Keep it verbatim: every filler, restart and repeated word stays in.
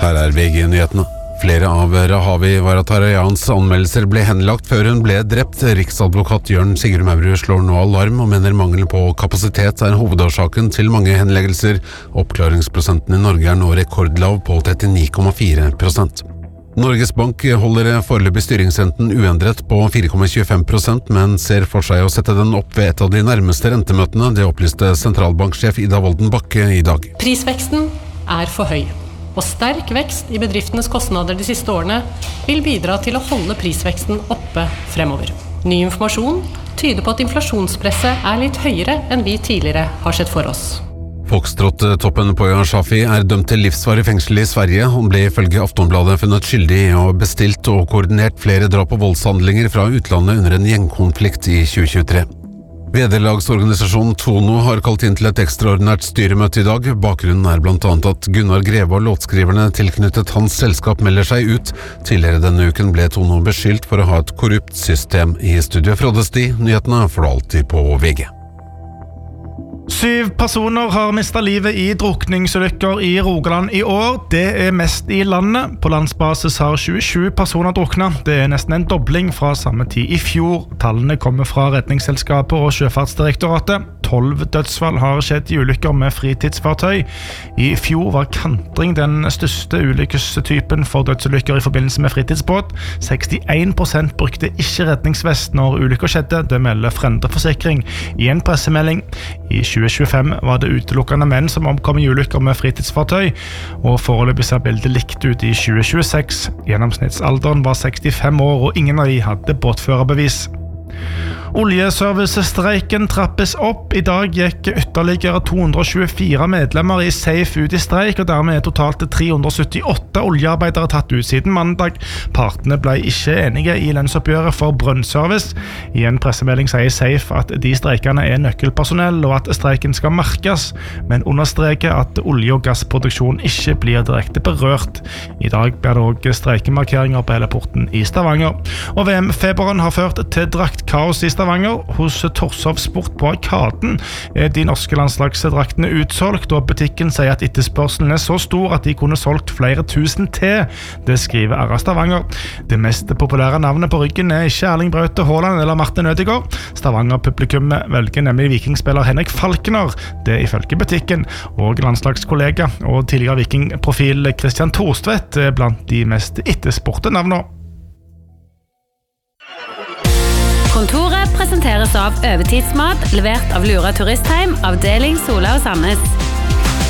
Her er V G-nyhetene. Flere av Rahavi Varatarayan's anmeldelser ble henlagt før hun ble drept. Riksadvokat Jørn Sigurd Maurud slår nå alarm og mener mangel på kapasitet er hovedårsaken til mange henleggelser. Oppklaringsprosenten i Norge er nå rekordlav på trettini komma fire prosent. Norges Bank holder foreløpig styringsrenten uendret på fire komma tjuefem prosent, men ser for seg å sette den opp ved et av de nærmeste rentemøtene. Det opplyste sentralbanksjef Ida Wolden Bakke i dag. Prisveksten er for høy, og sterk vekst i bedriftenes kostnader de siste årene vil bidra til å holde prisveksten oppe fremover. Ny informasjon tyder på at inflasjonspresset er litt høyere enn vi tidligere har sett for oss. Foxtrot-toppen Poya Shafi er dømt til livsvarig fengsel i Sverige. Han ble ifølge Aftonbladet funnet skyldig i å ha bestilt og koordinert flere drap og voldshandlinger fra utlandet under en gjengkonflikt i tjue tjuetre. Vederlagsorganisasjonen Tono har kalt inn til et ekstraordinært styremøte i dag. Bakgrunnen er blant annet at Gunnar Greve og låtskriverne tilknyttet hans selskap melder seg ut. Tidligere denne uken ble Tono beskyldt for å ha et korrupt system. I studio Frode Sti, nyhetene får du alltid på V G. Syv personer har mistet livet i drukningsulykker i Rogaland i år. Det er mest i landet. På landsbasis har tjuesju personer druknet. Det er nesten en dobling fra samme tid i fjor. Tallene kommer fra Redningsselskapet og Sjøfartsdirektoratet. Tolv dødsfall har skjedd i ulykker med fritidsfartøy. I fjor var kantring den største ulykkestypen for dødsulykker i forbindelse med fritidsbåt. sekstién prosent brukte ikke redningsvest når ulykker skjedde. Det melder Frende-forsikring i en pressemelding. I tjue tjuefem var det utelukkende menn som omkom i ulykker med fritidsfartøy, og foreløpig ser bildet likt ut i tjue tjueseks. Gjennomsnittsalderen var sekstifem år, og ingen av de hadde båtførerbevis. Oljeservicestreiken trappes opp. I dag gikk ytterligere to hundre tjuefire medlemmer i SAFE ut i streik, og dermed er totalt tre hundre syttiåtte oljearbeidere tatt ut siden mandag. Partene ble ikke enige i lønnsoppgjøret for brønnservice. I en pressemelding sier SAFE at de streikene er nøkkelpersonell, og at streiken skal merkes, men understreker at olje- og gassproduksjon ikke blir direkte berørt. I dag blir det også streikemarkeringer på hele porten i Stavanger. Og V M-feberen har ført til draktkaos i Stavanger. Hos Torshov Sport på Arkaden er de norske landslagsdraktene utsolgt, og butikken sier at etterspørselen er så stor at de kunne solgt flere tusen til. Det skriver R A Stavanger. Det mest populære navnet på ryggen er ikke Erling Braute Haaland eller Martin Ødegaard. Stavanger-publikummet velger nemlig vikingspiller Henrik Falkner, det ifølge butikken, og landslagskollega og tidligere vikingprofil Christian Thorstvedt er blant de mest etterspurte navnene. Kontoret presenteres av Øvetidsmat, levert av Lura Turistheim, avdeling Sola og Sandnes.